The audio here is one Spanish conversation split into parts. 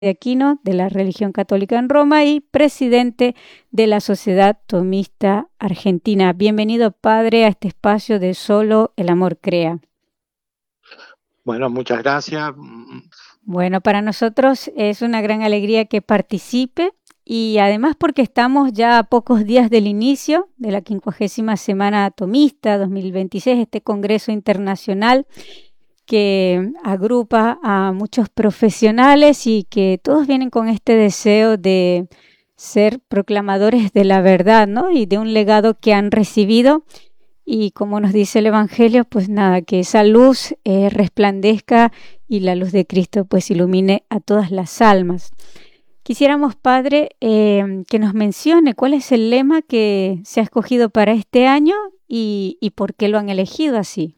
de Aquino de la religión católica en Roma y presidente de la Sociedad Tomista Argentina. Bienvenido, padre, a este espacio de Solo el Amor Crea. Bueno, muchas gracias. Bueno, para nosotros es una gran alegría que participe y además porque estamos ya a pocos días del inicio de la 50ª Semana Tomista 2026, este congreso internacional que agrupa a muchos profesionales y que todos vienen con este deseo de ser proclamadores de la verdad, ¿no? Y de un legado que han recibido. Y como nos dice el Evangelio, pues nada, que esa luz resplandezca y la luz de Cristo pues ilumine a todas las almas. Quisiéramos, Padre, que nos mencione cuál es el lema que se ha escogido para este año y por qué lo han elegido así.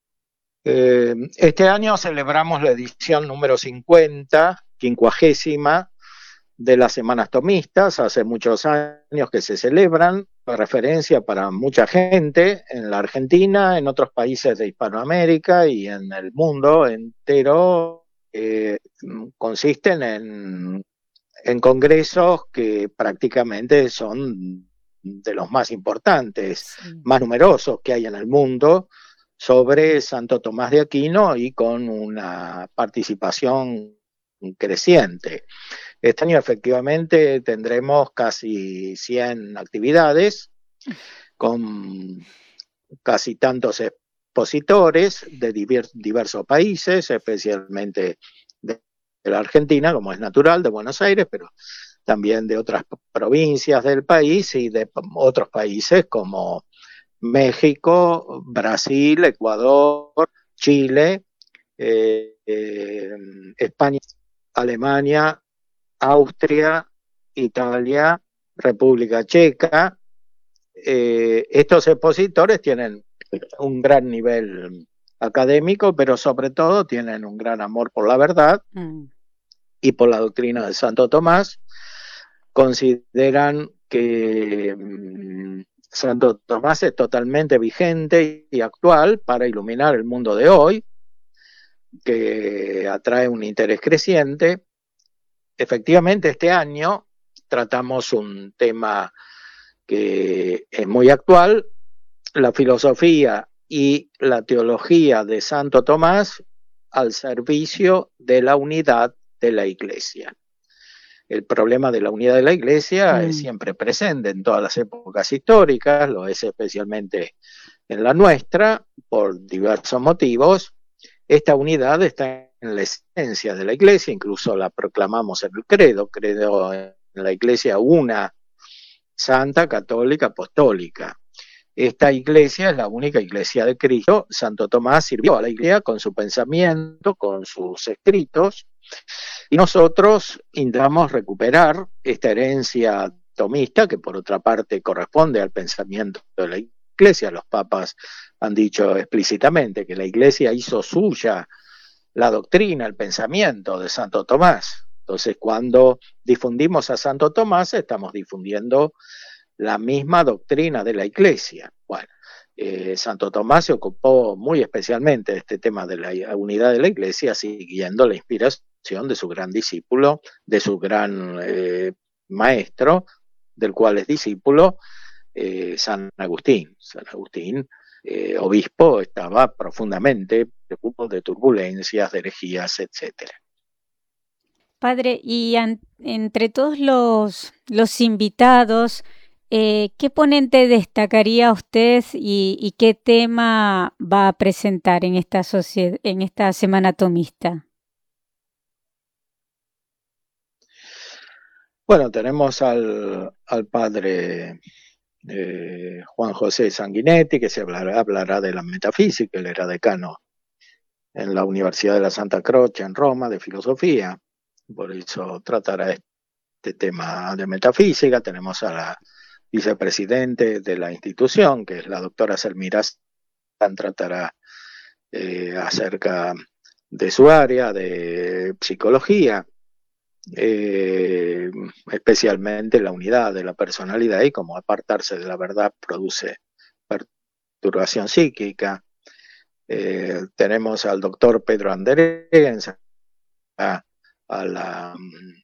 Este año celebramos la edición número 50 de las Semanas Tomistas. Hace muchos años que se celebran, referencia para mucha gente en la Argentina, en otros países de Hispanoamérica y en el mundo entero. Consisten en congresos que prácticamente son de los más importantes, más numerosos que hay en el mundo, sobre Santo Tomás de Aquino y con una participación creciente. Este año efectivamente tendremos casi 100 actividades con casi tantos expositores de diversos países, especialmente de la Argentina, como es natural, de Buenos Aires, pero también de otras provincias del país y de otros países como México, Brasil, Ecuador, Chile, España, Alemania, Austria, Italia, República Checa. Estos expositores tienen un gran nivel académico, pero sobre todo tienen un gran amor por la verdad y por la doctrina de Santo Tomás. Consideran que Santo Tomás es totalmente vigente y actual para iluminar el mundo de hoy, que atrae un interés creciente. Efectivamente, este año tratamos un tema que es muy actual, la filosofía y la teología de Santo Tomás al servicio de la unidad de la Iglesia. El problema de la unidad de la Iglesia es siempre presente en todas las épocas históricas, lo es especialmente en la nuestra, por diversos motivos. Esta unidad está en la esencia de la Iglesia, incluso la proclamamos en el credo en la Iglesia una, santa, católica, apostólica. Esta Iglesia es la única Iglesia de Cristo. Santo Tomás sirvió a la Iglesia con su pensamiento, con sus escritos, y nosotros intentamos recuperar esta herencia tomista, que por otra parte corresponde al pensamiento de la Iglesia. Los papas han dicho explícitamente que la Iglesia hizo suya la doctrina, el pensamiento de Santo Tomás. Entonces, cuando difundimos a Santo Tomás, estamos difundiendo la misma doctrina de la Iglesia. Bueno, Santo Tomás se ocupó muy especialmente de este tema de la unidad de la Iglesia, siguiendo la inspiración de su gran discípulo, de su gran maestro, del cual es discípulo, San Agustín. San Agustín, obispo, estaba profundamente preocupado de turbulencias, de herejías, etcétera. Padre, y entre todos los invitados, ¿qué ponente destacaría usted y qué tema va a presentar en esta Semana Tomista? Bueno, tenemos al padre Juan José Sanguinetti, que hablará de la metafísica. Él era decano en la Universidad de la Santa Croce en Roma de filosofía, por eso tratará este tema de metafísica. Tenemos a la vicepresidente de la institución, que es la doctora Selmira San, tratará acerca de su área de psicología, especialmente la unidad de la personalidad y cómo apartarse de la verdad produce perturbación psíquica. Tenemos al doctor Pedro Andereggen, a la